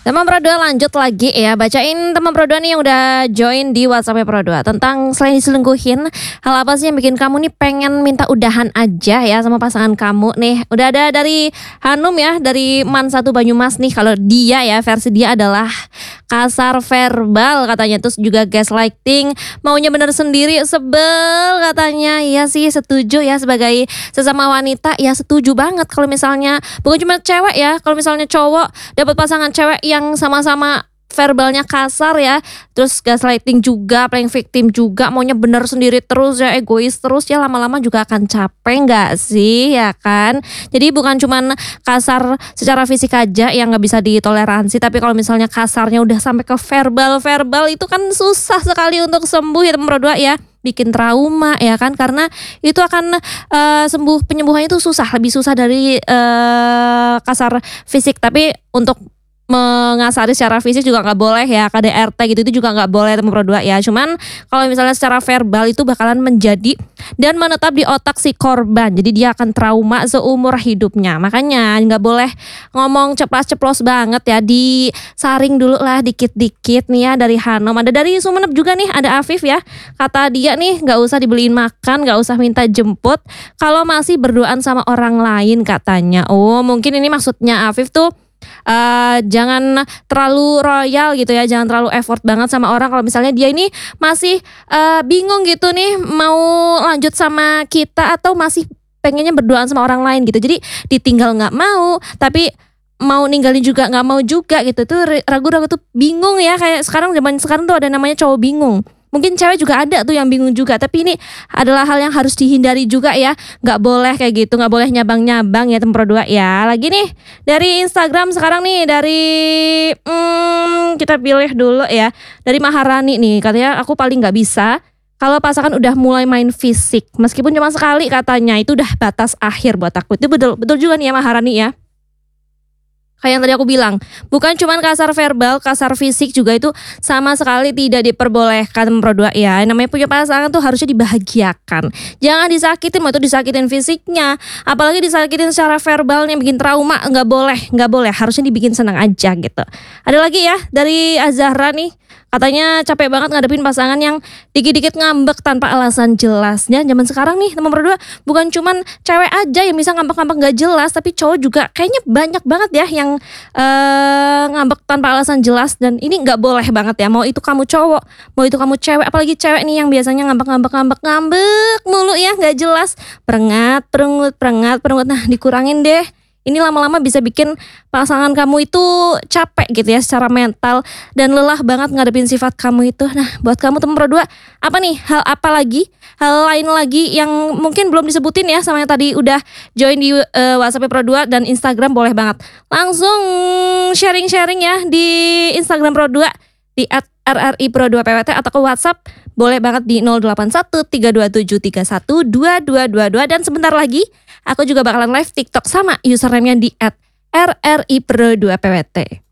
Teman Pro 2 lanjut lagi ya, bacain teman Pro 2 nih yang udah join di WhatsApp Pro 2 tentang selain diselingkuhin, hal apa sih yang bikin kamu nih pengen minta udahan aja ya sama pasangan kamu nih. Udah ada dari Hanum ya, dari Man 1 Banyumas nih. Kalau dia ya, versi dia adalah kasar verbal katanya, terus juga gaslighting, maunya bener sendiri, sebel katanya. Iya sih, setuju ya, sebagai sesama wanita ya setuju banget kalau misalnya bukan cuma cewek ya, kalau misalnya cowok dapat pasangan cewek yang sama-sama verbalnya kasar ya, terus gaslighting juga, playing victim juga, maunya bener sendiri terus ya, egois terus ya, lama-lama juga akan capek nggak sih ya kan. Jadi bukan cuman kasar secara fisik aja yang nggak bisa ditoleransi, tapi kalau misalnya kasarnya udah sampai ke verbal itu kan susah sekali untuk sembuh ya teman Pro 2 ya, bikin trauma ya kan, karena itu akan penyembuhannya itu susah, lebih susah dari kasar fisik. Tapi untuk mengasari secara fisik juga nggak boleh ya, KDRT gitu itu juga nggak boleh teman Pro 2 ya. Cuman kalau misalnya secara verbal itu bakalan menjadi dan menetap di otak si korban, jadi dia akan trauma seumur hidupnya. Makanya nggak boleh ngomong ceplas-ceplos banget ya, disaring dulu lah dikit-dikit nih ya. Dari Hanum, ada dari Sumeneb juga nih, ada Afif ya, kata dia nih nggak usah dibeliin makan, nggak usah minta jemput kalau masih berduaan sama orang lain katanya. Oh mungkin ini maksudnya Afif tuh jangan terlalu royal gitu ya, jangan terlalu effort banget sama orang. Kalau misalnya dia ini masih bingung gitu nih mau lanjut sama kita atau masih pengennya berduaan sama orang lain gitu, jadi ditinggal nggak mau, tapi mau ninggalin juga nggak mau juga gitu, tuh ragu-ragu tuh bingung ya. Kayak zaman sekarang tuh ada namanya cowok bingung. Mungkin cewek juga ada tuh yang bingung juga, tapi ini adalah hal yang harus dihindari juga ya. Nggak boleh kayak gitu, nggak boleh nyabang-nyabang ya teman Pro 2 ya. Lagi nih dari Instagram sekarang nih, dari kita pilih dulu ya, dari Maharani nih, katanya aku paling nggak bisa kalau pasangan udah mulai main fisik, meskipun cuma sekali katanya, itu udah batas akhir buat aku. Itu betul juga nih ya Maharani ya. Kayak yang tadi aku bilang, bukan cuma kasar verbal, kasar fisik juga itu sama sekali tidak diperbolehkan Pro 2 ya. Namanya punya pasangan tuh harusnya dibahagiakan. Jangan disakitin, mau itu disakitin fisiknya, apalagi disakitin secara verbalnya bikin trauma, nggak boleh. Harusnya dibikin senang aja gitu. Ada lagi ya dari Azahra nih, katanya capek banget ngadepin pasangan yang dikit-dikit ngambek tanpa alasan jelasnya. Zaman sekarang nih teman Pro 2, bukan cuman cewek aja yang bisa ngambek-ngambek gak jelas, tapi cowok juga kayaknya banyak banget ya yang ngambek tanpa alasan jelas. Dan ini gak boleh banget ya, mau itu kamu cowok, mau itu kamu cewek, apalagi cewek nih yang biasanya ngambek mulu ya, gak jelas, perengat. Nah dikurangin deh. Ini lama-lama bisa bikin pasangan kamu itu capek gitu ya secara mental, dan lelah banget ngadepin sifat kamu itu. Nah buat kamu teman Pro 2, apa nih hal lain lagi yang mungkin belum disebutin ya sama yang tadi udah join di WhatsApp Pro 2 dan Instagram, boleh banget langsung sharing-sharing ya di Instagram Pro 2 di @RRI Pro 2 PWT, atau ke WhatsApp boleh banget di 081327312222. Dan sebentar lagi aku juga bakalan live TikTok sama username-nya di @RRI Pro 2 PWT.